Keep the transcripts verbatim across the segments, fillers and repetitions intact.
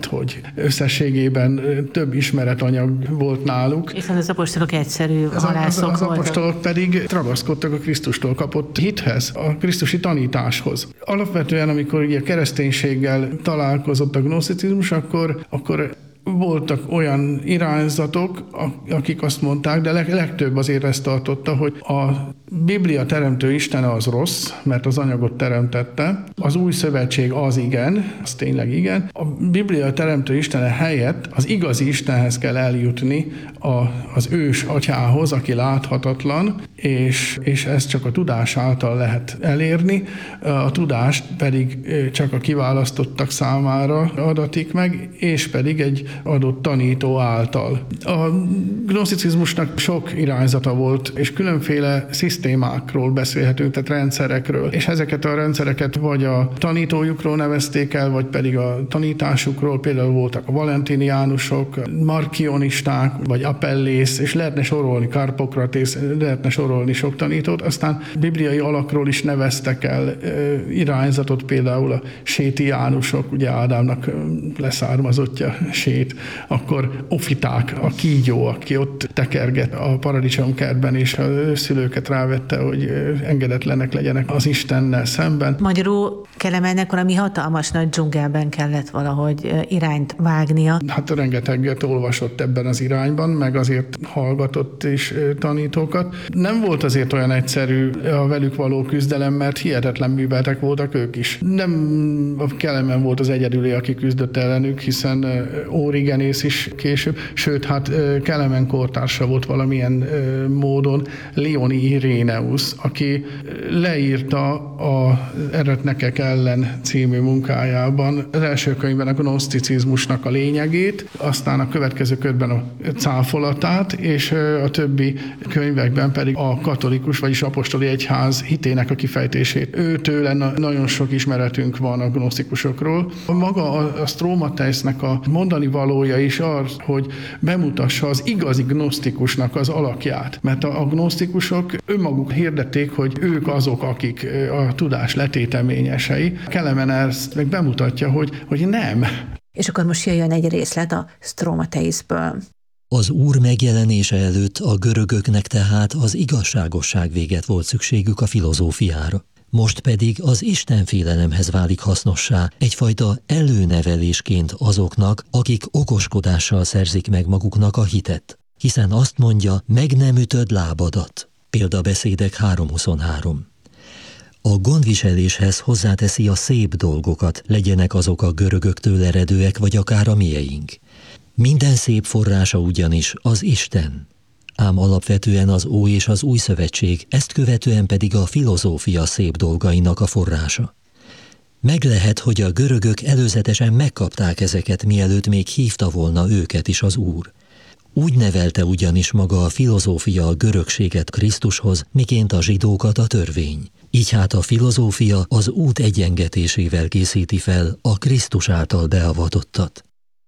lehet, hogy összességében több ismeretanyag volt náluk. Hiszen az apostolok egyszerű az, halászok az, az voltak. apostolok pedig ragaszkodtak a Krisztustól kapott hithez, a krisztusi tanításhoz. Alapvetően, amikor ugye a kereszténységgel találkozott a gnoszticizmus, akkor, akkor voltak olyan irányzatok, akik azt mondták, de legtöbb azért ezt tartotta, hogy a Biblia teremtő Istene az rossz, mert az anyagot teremtette, az új szövetség az igen, az tényleg igen. A Biblia teremtő Istene helyett az igazi Istenhez kell eljutni, a, az ős atyához, aki láthatatlan, és, és ezt csak a tudás által lehet elérni, a tudást pedig csak a kiválasztottak számára adatik meg, és pedig egy adott tanító által. A gnoszticizmusnak sok irányzata volt, és különféle szisztémákról beszélhetünk, tehát rendszerekről, és ezeket a rendszereket vagy a tanítójukról nevezték el, vagy pedig a tanításukról, például voltak a valentiniánusok, markionisták, vagy apellész, és lehetne sorolni Karpokratész, lehetne sorolni sok tanítót, aztán bibliai alakról is neveztek el irányzatot, például a sétiánusok, ugye Ádámnak leszármazottja Sét, akkor ofiták, a kígyó, aki ott tekerget a paradicsomkertben, és a szülőket rávette, hogy engedetlenek legyenek az Istennel szemben. Magyarul Kelemennek valami hatalmas nagy dzsungelben kellett valahogy irányt vágnia. Hát rengeteget olvasott ebben az irányban, meg azért hallgatott is tanítókat. Nem volt azért olyan egyszerű a velük való küzdelem, mert hihetetlen műveltek voltak ők is. Nem a Kelemen volt az egyedüli, aki küzdött ellenük, hiszen Origenész is később, sőt, hát Kelemen kortársa volt valamilyen módon Leoni Iréneusz, aki leírta az Eretnekek ellen című munkájában az első könyvben a gnoszticizmusnak a lényegét, aztán a következő könyvben a cáfolatát, és a többi könyvekben pedig a katolikus, vagyis apostoli egyház hitének a kifejtését. Őtőle nagyon sok ismeretünk van a gnosztikusokról. Maga a Stromateisznek a mondani valója is az, hogy bemutassa az igazi gnosztikusnak az alakját. Mert a gnosztikusok önmaguk hirdették, hogy ők azok, akik a tudás letéteményesei. Kelemen ezt meg bemutatja, hogy, hogy nem. És akkor most jöjjön egy részlet a Stromateiszből. Az Úr megjelenése előtt a görögöknek tehát az igazságosság véget volt szükségük a filozófiára. Most pedig az istenfélelemhez válik hasznossá, egyfajta előnevelésként azoknak, akik okoskodással szerzik meg maguknak a hitet. Hiszen azt mondja, meg nem ütöd lábadat. Példabeszédek három huszonhárom. A gondviseléshez hozzáteszi a szép dolgokat, legyenek azok a görögöktől eredőek, vagy akár a mieink. Minden szép forrása ugyanis az Isten. Ám alapvetően az Ó és az Új Szövetség, ezt követően pedig a filozófia szép dolgainak a forrása. Meg lehet, hogy a görögök előzetesen megkapták ezeket, mielőtt még hívta volna őket is az Úr. Úgy nevelte ugyanis maga a filozófia a görögséget Krisztushoz, miként a zsidókat a törvény. Így hát a filozófia az út egyengetésével készíti fel a Krisztus által beavatottat.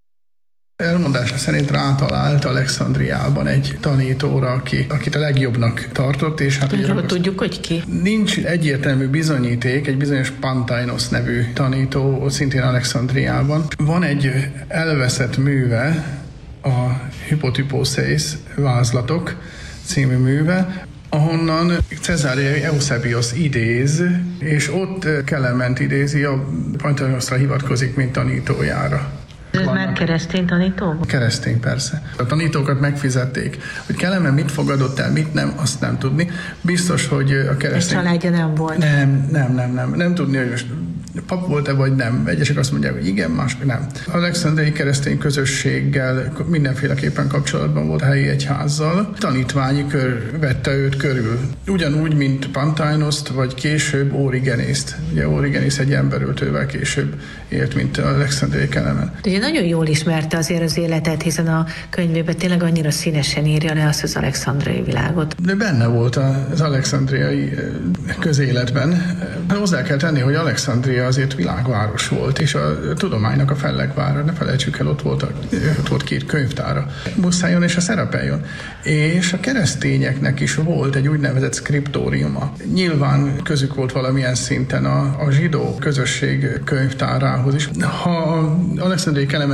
Elmondása szerint rátalált Alexandriában egy tanítóra, aki, akit a legjobbnak tartott, és hát ugye, tudjuk, hogy ki. Nincs egyértelmű bizonyíték, egy bizonyos Pantainos nevű tanító, szintén Alexandriában. Van egy elveszett műve, a Hypotyposeis vázlatok című műve, ahonnan Cezária Eusebios idéz, és ott Kelement idézi, a Pantainosra hivatkozik, mint tanítójára. Ez már keresztény tanító? Keresztény, persze. A tanítókat megfizették. Hogy Kelemen mit fogadott el, mit nem, azt nem tudni. Biztos, hogy a keresztény... Egy családja nem volt. Nem, nem, nem, nem. Nem tudni, hogy most pap volt-e, vagy nem. Egyesek azt mondják, hogy igen, mások nem. Alexandriai keresztény közösséggel mindenféleképpen kapcsolatban volt a helyi egyházzal. Tanítványi kör vette őt körül. Ugyanúgy, mint Pantainoszt, vagy később Origenészt. Ugye Origenész egy emberöltővel később élt, mint Alexandriai Kelemen. Ugye nagyon jól ismerte azért az életet, hiszen a könyvében tényleg annyira színesen írja le azt az alexandriai világot. De benne volt az alexandriai közéletben. Hozzá kell tenni, hogy Alexandria azért világváros volt, és a tudománynak a fellegvára, ne felejtsük el, ott volt, a, ott volt két könyvtára, Muszájon és a Szerapeion. És a keresztényeknek is volt egy úgynevezett szkriptóriuma. Nyilván közük volt valamilyen szinten a, a zsidó közösség könyvtárához is. Ha Alexandriai Kelemen